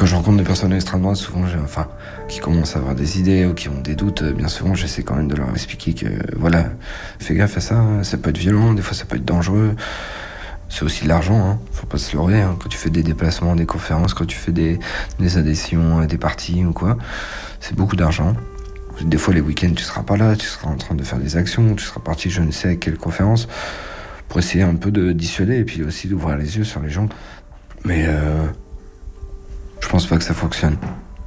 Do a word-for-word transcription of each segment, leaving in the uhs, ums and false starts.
quand je rencontre des personnes d'extrême droite, souvent, j'ai, enfin, qui commencent à avoir des idées ou qui ont des doutes, bien souvent, j'essaie quand même de leur expliquer que, voilà, fais gaffe à ça, ça peut être violent, des fois ça peut être dangereux. C'est aussi de l'argent, hein. Faut pas se leurrer, hein. Quand tu fais des déplacements, des conférences, quand tu fais des, des adhésions à des partis ou quoi, c'est beaucoup d'argent. Des fois, les week-ends, tu seras pas là, tu seras en train de faire des actions, tu seras parti je ne sais à quelle conférence, pour essayer un peu de dissuader et puis aussi d'ouvrir les yeux sur les gens. Mais euh, je pense pas que ça fonctionne.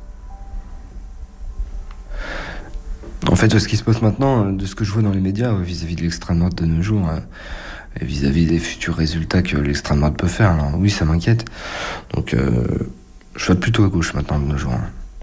En fait, ce qui se passe maintenant, de ce que je vois dans les médias vis-à-vis de l'extrême droite de nos jours, et vis-à-vis des futurs résultats que l'extrême droite peut faire, alors oui, ça m'inquiète. Donc, euh, je vote plutôt à gauche maintenant de nos jours.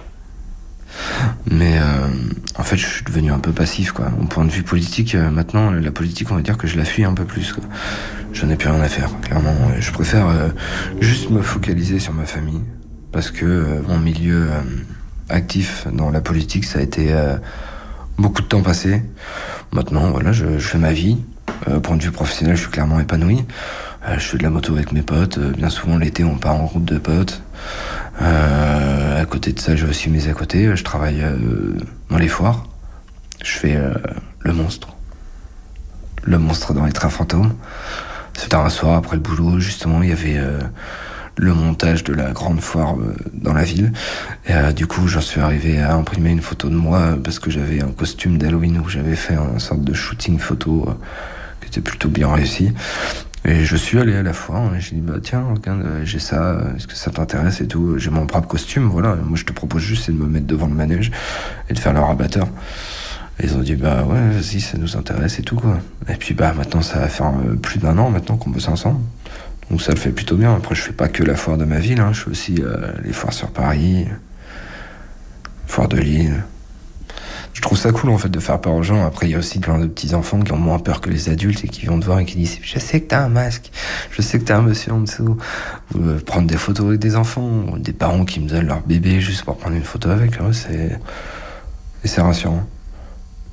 Mais euh, en fait, je suis devenu un peu passif, quoi. Au point de vue politique, euh, maintenant, la politique, on va dire que je la fuis un peu plus, quoi. J'en ai plus rien à faire, clairement. Je préfère euh, juste me focaliser sur ma famille, parce que euh, mon milieu euh, actif dans la politique, ça a été euh, beaucoup de temps passé. Maintenant, voilà, je, je fais ma vie. Euh, point de vue professionnel, je suis clairement épanoui. Euh, je fais de la moto avec mes potes. Euh, bien souvent, l'été, on part en groupe de potes. Euh, à côté de ça, j'ai aussi mes à côté. Je travaille euh, dans les foires. Je fais euh, le monstre. Le monstre dans les trains fantômes. C'était un soir après le boulot, justement, il y avait euh, le montage de la grande foire euh, dans la ville. Et euh, du coup, j'en suis arrivé à imprimer une photo de moi euh, parce que j'avais un costume d'Halloween où j'avais fait une sorte de shooting photo euh, qui était plutôt bien réussi. Et je suis allé à la foire, et j'ai dit, bah tiens, regarde, j'ai ça, est-ce que ça t'intéresse et tout. J'ai mon propre costume, voilà. Moi, je te propose juste, c'est de me mettre devant le manège et de faire le rabatteur. Et ils ont dit, bah ouais, vas-y, ça nous intéresse et tout, quoi. Et puis, bah maintenant, ça va faire euh, plus d'un an maintenant qu'on bosse ensemble. Donc ça le fait plutôt bien. Après, je fais pas que la foire de ma ville, hein. Je fais aussi euh, les foires sur Paris, foire de Lille. Je trouve ça cool, en fait, de faire peur aux gens. Après, il y a aussi plein de petits-enfants qui ont moins peur que les adultes et qui vont te voir et qui disent « Je sais que t'as un masque, je sais que t'as un monsieur en dessous. » Ou euh, prendre des photos avec des enfants, ou des parents qui me donnent leur bébé juste pour prendre une photo avec eux, c'est... Et c'est rassurant.